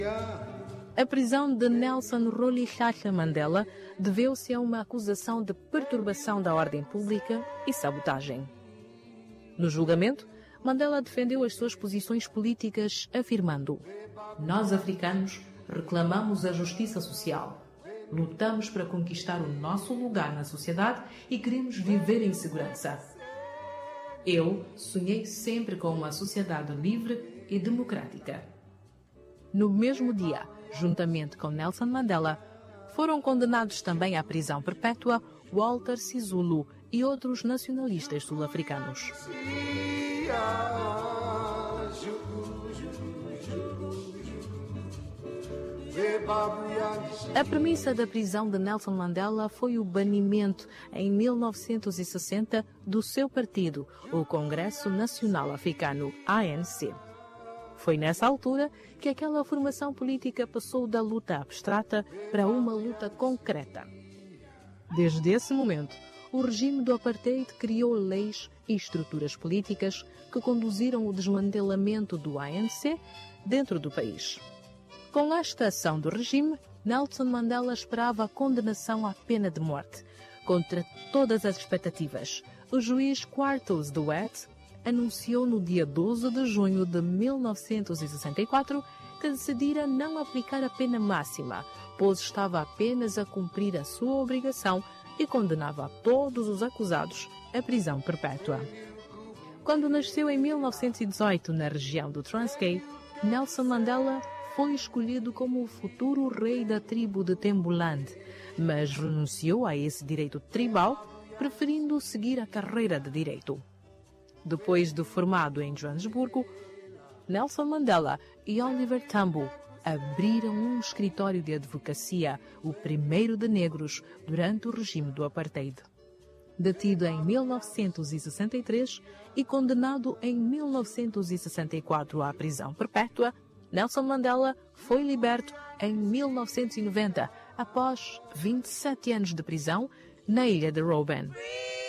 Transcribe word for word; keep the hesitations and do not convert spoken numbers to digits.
A prisão de Nelson Rolihlahla Mandela deveu-se a uma acusação de perturbação da ordem pública e sabotagem. No julgamento, Mandela defendeu as suas posições políticas, afirmando: "Nós, africanos, reclamamos a justiça social. Lutamos para conquistar o nosso lugar na sociedade e queremos viver em segurança. Eu sonhei sempre com uma sociedade livre e democrática." No mesmo dia, juntamente com Nelson Mandela, foram condenados também à prisão perpétua Walter Sisulu e outros nacionalistas sul-africanos. A premissa da prisão de Nelson Mandela foi o banimento, em mil novecentos e sessenta, do seu partido, o Congresso Nacional Africano, A N C. Foi nessa altura que aquela formação política passou da luta abstrata para uma luta concreta. Desde esse momento, o regime do apartheid criou leis e estruturas políticas que conduziram o desmantelamento do A N C dentro do país. Com esta ação do regime, Nelson Mandela esperava a condenação à pena de morte. Contra todas as expectativas, o juiz Quartos de Wet anunciou no dia doze de junho de mil novecentos e sessenta e quatro que decidira não aplicar a pena máxima, pois estava apenas a cumprir a sua obrigação e condenava a todos os acusados à prisão perpétua. Quando nasceu em mil novecentos e dezoito na região do Transkei, Nelson Mandela foi escolhido como o futuro rei da tribo de Tembuland, mas renunciou a esse direito tribal, preferindo seguir a carreira de direito. Depois de formado em Joanesburgo, Nelson Mandela e Oliver Tambo abriram um escritório de advocacia, o primeiro de negros, durante o regime do apartheid. Detido em mil novecentos e sessenta e três e condenado em mil novecentos e sessenta e quatro à prisão perpétua, Nelson Mandela foi liberto em mil novecentos e noventa, após vinte e sete anos de prisão, na ilha de Robben.